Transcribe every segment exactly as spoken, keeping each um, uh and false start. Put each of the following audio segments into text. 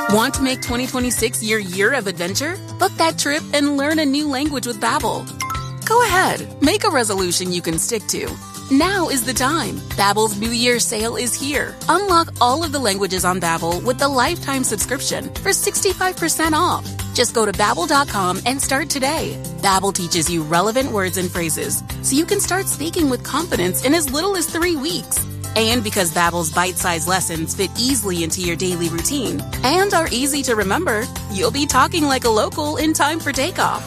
Want to make twenty twenty-six your year of adventure? Book that trip and learn a new language with Babbel. Go ahead, make a resolution you can stick to. Now is the time. Babbel's New Year sale is here. Unlock all of the languages on Babbel with the lifetime subscription for sixty-five percent off. Just go to babbel dot com and start today. Babbel teaches you relevant words and phrases, so you can start speaking with confidence in as little as three weeks. And because Babbel's bite-sized lessons fit easily into your daily routine and are easy to remember, you'll be talking like a local in time for takeoff.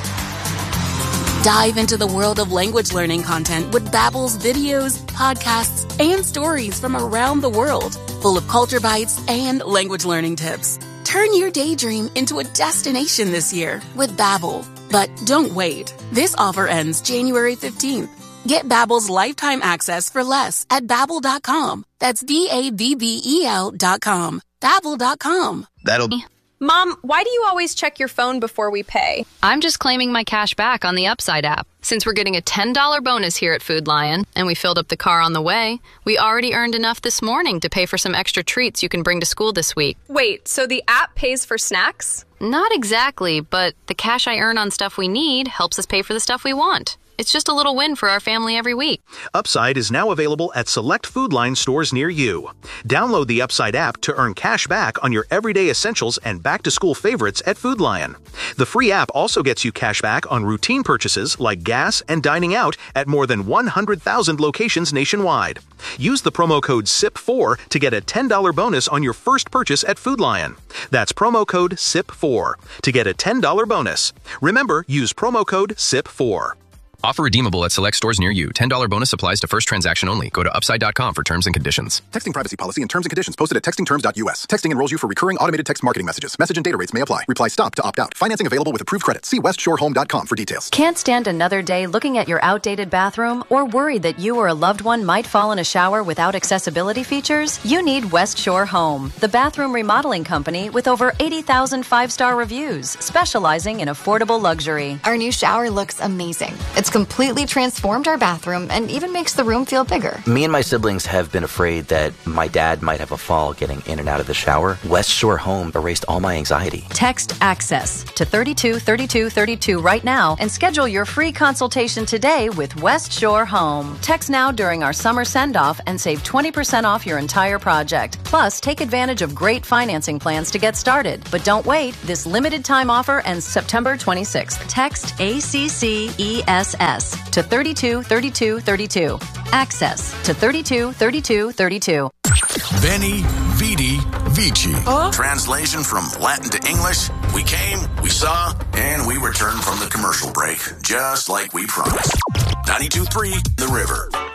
Dive into the world of language learning content with Babbel's videos, podcasts, and stories from around the world, full of culture bites and language learning tips. Turn your daydream into a destination this year with Babbel. But don't wait. This offer ends January fifteenth. Get Babbel's lifetime access for less at babbel dot com. That's B A B B E L dot com. babbel dot com. That'll... Mom, why do you always check your phone before we pay? I'm just claiming my cash back on the Upside app. Since we're getting a ten dollars bonus here at Food Lion, and we filled up the car on the way, we already earned enough this morning to pay for some extra treats you can bring to school this week. Wait, so the app pays for snacks? Not exactly, but the cash I earn on stuff we need helps us pay for the stuff we want. It's just a little win for our family every week. Upside is now available at select Food Line stores near you. Download the Upside app to earn cash back on your everyday essentials and back-to-school favorites at Food Lion. The free app also gets you cash back on routine purchases like gas and dining out at more than one hundred thousand locations nationwide. Use the promo code S I P four to get a ten dollars bonus on your first purchase at Food Lion. That's promo code S I P four to get a ten dollars bonus. Remember, use promo code S I P four. Offer redeemable at select stores near you. ten dollars bonus applies to first transaction only. Go to upside dot com for terms and conditions. Texting privacy policy and terms and conditions posted at texting terms dot U S. Texting enrolls you for recurring automated text marketing messages. Message and data rates may apply. Reply stop to opt out. Financing available with approved credit. See west shore home dot com for details. Can't stand another day looking at your outdated bathroom or worried that you or a loved one might fall in a shower without accessibility features? You need West Shore Home, the bathroom remodeling company with over eighty thousand five-star reviews, specializing in affordable luxury. Our new shower looks amazing. It's completely transformed our bathroom and even makes the room feel bigger. Me and my siblings have been afraid that my dad might have a fall getting in and out of the shower. West Shore Home erased all my anxiety. Text ACCESS to thirty-two thirty-two thirty-two right now and schedule your free consultation today with West Shore Home. Text now during our summer send-off and save twenty percent off your entire project. Plus, take advantage of great financing plans to get started. But don't wait. This limited time offer ends September twenty-sixth. Text ACCESS to thirty-two thirty-two thirty-two. Access to thirty-two thirty-two thirty-two. Veni, Vidi, Vici. Huh? Translation from Latin to English. We came, we saw, and we returned from the commercial break, just like we promised. ninety-two point three The River.